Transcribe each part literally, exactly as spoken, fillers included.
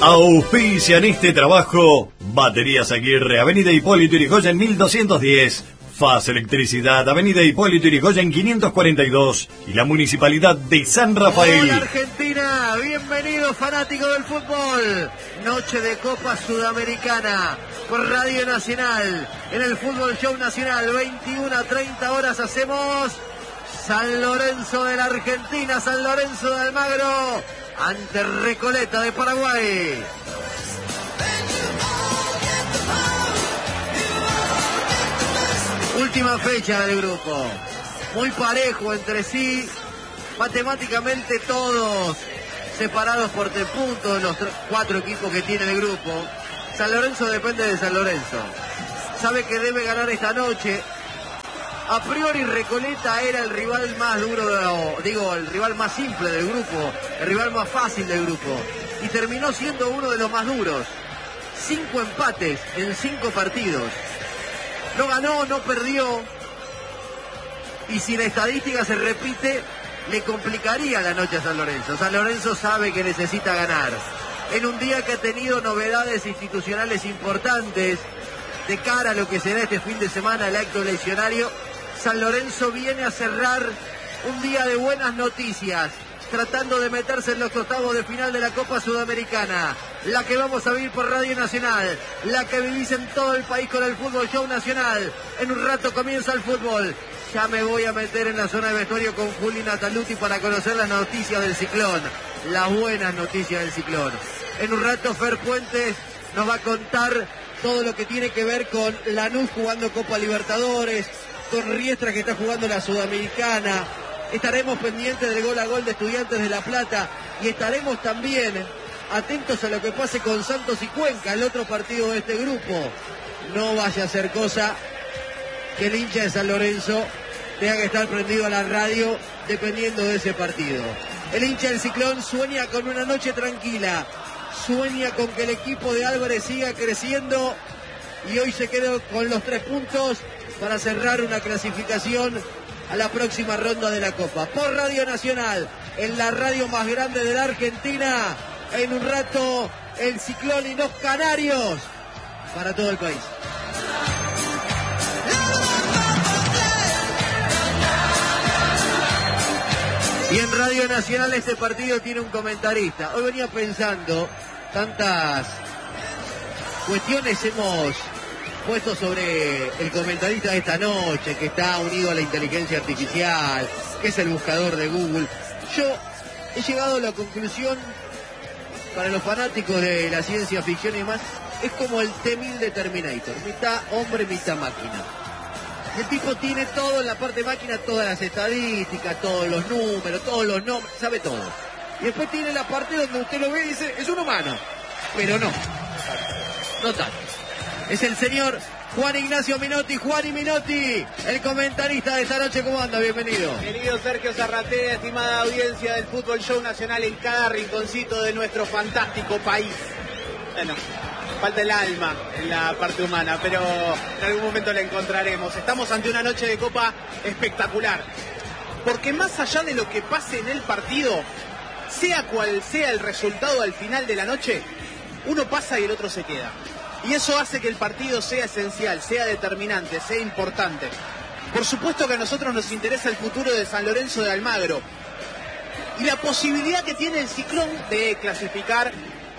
Auspician este trabajo Baterías Aguirre, Avenida Hipólito Yrigoyen mil doscientos diez, Faz Electricidad, Avenida Hipólito Yrigoyen quinientos cuarenta y dos y la Municipalidad de San Rafael. Hola Argentina, bienvenidos fanáticos del fútbol. Noche de Copa Sudamericana por Radio Nacional. En el Fútbol Show Nacional, veintiuna a treinta horas hacemos San Lorenzo de la Argentina, San Lorenzo de Almagro ante Recoleta de Paraguay. Última fecha del grupo, muy parejo entre sí, matemáticamente todos separados por tres puntos, los cuatro equipos que tiene el grupo. San Lorenzo depende de San Lorenzo, sabe que debe ganar esta noche. A priori Recoleta era el rival más duro, de, digo, el rival más simple del grupo, el rival más fácil del grupo, y terminó siendo uno de los más duros. Cinco empates en cinco partidos. No ganó, no perdió, y si la estadística se repite, le complicaría la noche a San Lorenzo. San Lorenzo sabe que necesita ganar. En un día que ha tenido novedades institucionales importantes, de cara a lo que será este fin de semana el acto eleccionario, San Lorenzo viene a cerrar un día de buenas noticias, tratando de meterse en los octavos de final de la Copa Sudamericana, la que vamos a vivir por Radio Nacional, la que vivís en todo el país con el Fútbol Show Nacional. En un rato comienza el fútbol. Ya me voy a meter en la zona de vestuario con Juli Nataluti para conocer las noticias del Ciclón, las buenas noticias del Ciclón. En un rato Fer Puentes nos va a contar todo lo que tiene que ver con Lanús jugando Copa Libertadores, con Riestra que está jugando la Sudamericana. Estaremos pendientes del gol a gol de Estudiantes de La Plata y estaremos también atentos a lo que pase con Santos y Cuenca, el otro partido de este grupo. No vaya a ser cosa que el hincha de San Lorenzo tenga que estar prendido a la radio dependiendo de ese partido. El hincha del Ciclón sueña con una noche tranquila, sueña con que el equipo de Álvarez siga creciendo y hoy se quedó con los tres puntos para cerrar una clasificación a la próxima ronda de la Copa. Por Radio Nacional, en la radio más grande de la Argentina, en un rato el Ciclón y los Canarios para todo el país. Y en Radio Nacional este partido tiene un comentarista. Hoy venía pensando, tantas cuestiones hemos puesto sobre el comentarista de esta noche, que está unido a la inteligencia artificial, que es el buscador de Google. Yo he llegado a la conclusión, para los fanáticos de la ciencia ficción y demás, es como el T mil de Terminator, mitad hombre, mitad máquina. El tipo tiene todo en la parte máquina, todas las estadísticas, todos los números, todos los nombres, sabe todo. Y después tiene la parte donde usted lo ve y dice, es un humano, pero no, no tanto. Es el señor Juan Ignacio Minotti, Juan Minotti, el comentarista de esta noche. ¿Cómo anda? Bienvenido. Querido Sergio Zarratea, estimada audiencia del Fútbol Show Nacional en cada rinconcito de nuestro fantástico país. Bueno, falta el alma en la parte humana, pero en algún momento la encontraremos. Estamos ante una noche de Copa espectacular, porque más allá de lo que pase en el partido, sea cual sea el resultado al final de la noche, uno pasa y el otro se queda. Y eso hace que el partido sea esencial, sea determinante, sea importante. Por supuesto que a nosotros nos interesa el futuro de San Lorenzo de Almagro y la posibilidad que tiene el Ciclón de clasificar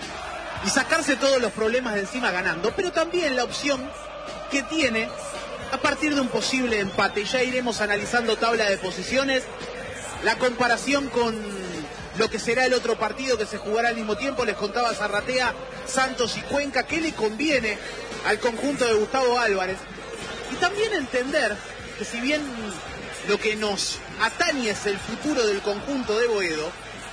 y sacarse todos los problemas de encima ganando, pero también la opción que tiene a partir de un posible empate. Y ya iremos analizando tabla de posiciones, la comparación con lo que será el otro partido que se jugará al mismo tiempo. Les contaba Zarratea, Santos y Cuenca, qué le conviene al conjunto de Gustavo Álvarez. Y también entender que si bien lo que nos atañe es el futuro del conjunto de Boedo,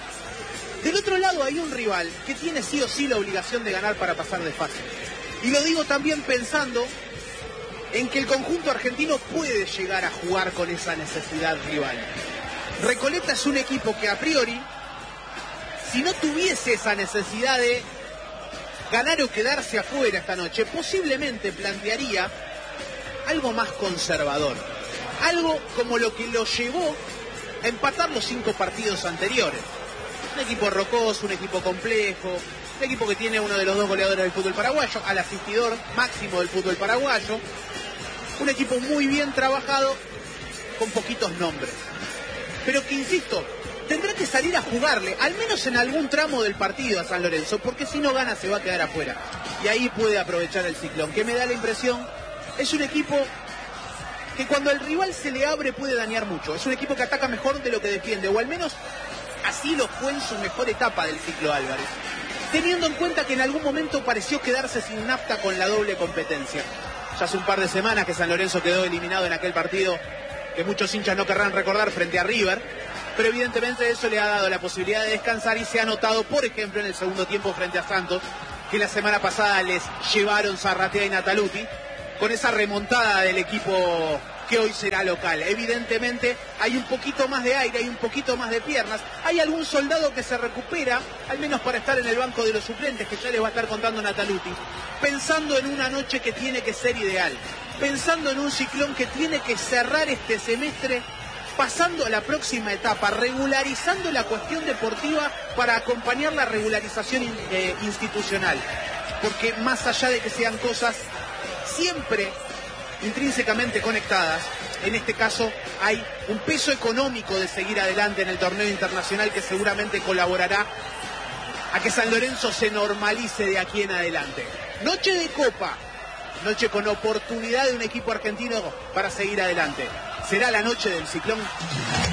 del otro lado hay un rival que tiene sí o sí la obligación de ganar para pasar de fase. Y lo digo también pensando en que el conjunto argentino puede llegar a jugar con esa necesidad rival. Recoleta es un equipo que a priori, si no tuviese esa necesidad de ganar o quedarse afuera esta noche, posiblemente plantearía algo más conservador. Algo como lo que lo llevó a empatar los cinco partidos anteriores. Un equipo rocoso, un equipo complejo, Un equipo que tiene uno de los dos goleadores del fútbol paraguayo, al asistidor máximo del fútbol paraguayo. Un equipo muy bien trabajado, con poquitos nombres. Pero que, insisto, tendrá que salir a jugarle, al menos en algún tramo del partido a San Lorenzo, porque si no gana se va a quedar afuera. Y ahí puede aprovechar el Ciclón, que me da la impresión, es un equipo que cuando el rival se le abre puede dañar mucho. Es un equipo que ataca mejor de lo que defiende, o al menos así lo fue en su mejor etapa del ciclo Álvarez. Teniendo en cuenta que en algún momento pareció quedarse sin nafta con la doble competencia. Ya hace un par de semanas que San Lorenzo quedó eliminado en aquel partido que muchos hinchas no querrán recordar frente a River, pero evidentemente eso le ha dado la posibilidad de descansar y se ha notado, por ejemplo, en el segundo tiempo frente a Santos, que la semana pasada les llevaron Zarratea y Nataluti, con esa remontada del equipo que hoy será local. Evidentemente hay un poquito más de aire, hay un poquito más de piernas, hay algún soldado que se recupera, al menos para estar en el banco de los suplentes, que ya les va a estar contando Nataluti, pensando en una noche que tiene que ser ideal, pensando en un Ciclón que tiene que cerrar este semestre pasando a la próxima etapa, regularizando la cuestión deportiva para acompañar la regularización eh, institucional, porque más allá de que sean cosas siempre intrínsecamente conectadas, en este caso hay un peso económico de seguir adelante en el torneo internacional que seguramente colaborará a que San Lorenzo se normalice de aquí en adelante. Noche de Copa, noche con oportunidad de un equipo argentino para seguir adelante. ¿Será la noche del Ciclón?